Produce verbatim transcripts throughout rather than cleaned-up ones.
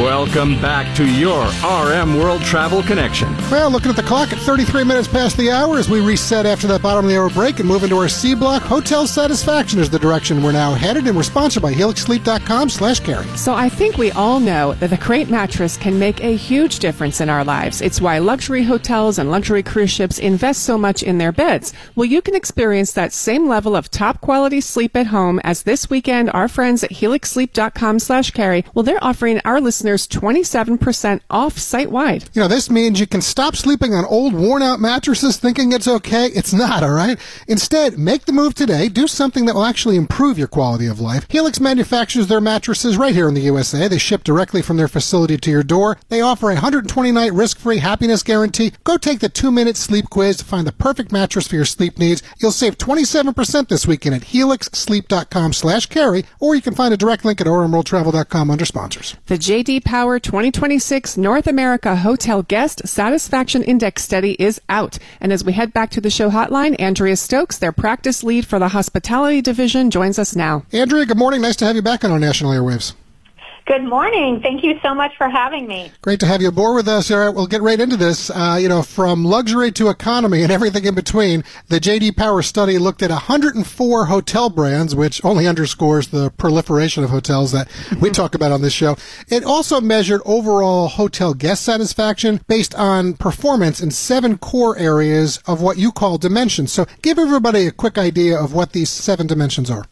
Welcome back to your R M World Travel Connection. Well, looking at the clock at thirty-three minutes past the hour as we reset after that bottom of the hour break and move into our C block. Hotel satisfaction is the direction we're now headed, and we're sponsored by helix sleep dot com slash carry. So I think we all know that the Crate mattress can make a huge difference in our lives. It's why luxury hotels and luxury cruise ships invest so much in their beds. Well, you can experience that same level of top quality sleep at home as this weekend our friends at helix sleep dot com slash carry, well, they're offering our listeners twenty-seven percent off site-wide. You know, this means you can stop sleeping on old, worn-out mattresses thinking it's okay. It's not, all right? Instead, make the move today. Do something that will actually improve your quality of life. Helix manufactures their mattresses right here in the U S A. They ship directly from their facility to your door. They offer a one hundred twenty night risk-free happiness guarantee. Go take the two-minute sleep quiz to find the perfect mattress for your sleep needs. You'll save twenty-seven percent this weekend at helix sleep dot com slash carry, or you can find a direct link at r m world travel dot com under sponsors. The J D Power twenty twenty-six North America Hotel Guest Satisfaction Index study is out. And as we head back to the show hotline, Andrea Stokes, their practice lead for the hospitality division, joins us now. Andrea, good morning. Nice to have you back on our national airwaves. Good morning. Thank you so much for having me. Great to have you aboard with us. All right, we'll get right into this. Uh, you know, from luxury to economy and everything in between, the J D Power study looked at one hundred four hotel brands, which only underscores the proliferation of hotels that we talk about on this show. It also measured overall hotel guest satisfaction based on performance in seven core areas of what you call dimensions. So give everybody a quick idea of what these seven dimensions are.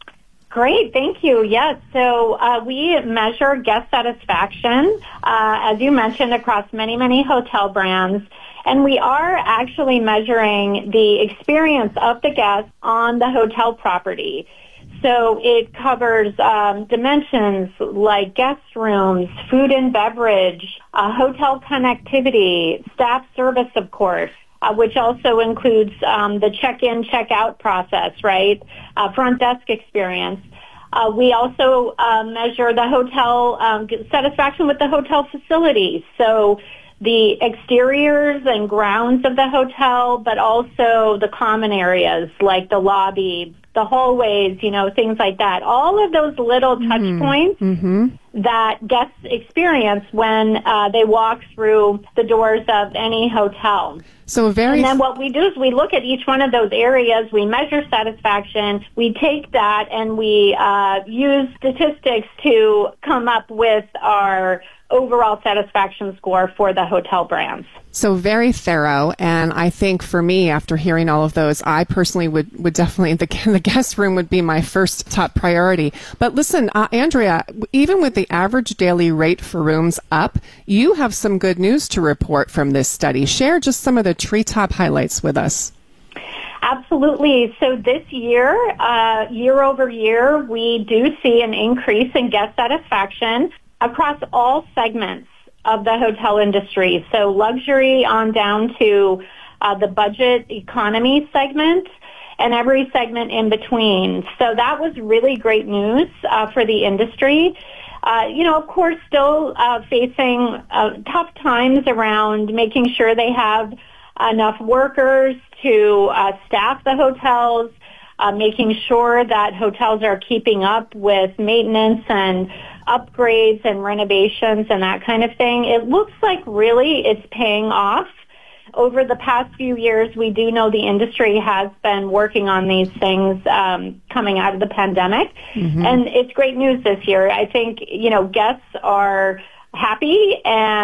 Great, thank you. Yes, so uh, we measure guest satisfaction, uh, as you mentioned, across many, many hotel brands. And we are actually measuring the experience of the guest on the hotel property. So it covers um, dimensions like guest rooms, food and beverage, uh, hotel connectivity, staff service, of course. Uh, which also includes um, the check-in, check-out process, right? Uh, front desk experience. Uh, we also uh, measure the hotel um, satisfaction with the hotel facilities. So the exteriors and grounds of the hotel, but also the common areas like the lobby, the hallways, you know, things like that. All of those little touch mm-hmm. points mm-hmm. that guests experience when uh, they walk through the doors of any hotel. So very. And then what we do is we look at each one of those areas, we measure satisfaction, we take that and we uh, use statistics to come up with our overall satisfaction score for the hotel brands. So very thorough, and I think for me, after hearing all of those, I personally would, would definitely, the, the guest room would be my first top priority. But listen, uh, Andrea, even with the average daily rate for rooms up, you have some good news to report from this study. Share just some of the treetop highlights with us. Absolutely. So this year, uh, year over year, we do see an increase in guest satisfaction across all segments of the hotel industry. So luxury on down to uh, the budget economy segment and every segment in between. So that was really great news uh, for the industry. Uh, you know, of course, still uh, facing uh, tough times around making sure they have enough workers to uh, staff the hotels, uh, making sure that hotels are keeping up with maintenance and upgrades and renovations and that kind of thing. It looks like really it's paying off. Over the past few years, we do know the industry has been working on these things um, coming out of the pandemic. Mm-hmm. And it's great news this year. I think, you know, guests are happy and